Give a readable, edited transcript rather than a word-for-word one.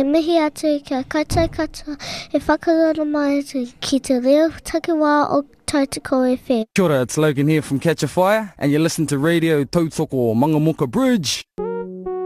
He mihi atu kia koutou katoa e whakarara mai atu ki te reo takiwā o Tautoko FM. Kia ora, it's Logan here from Catch a Fire, and you listen to Radio Tautoko Mangamuka Bridge.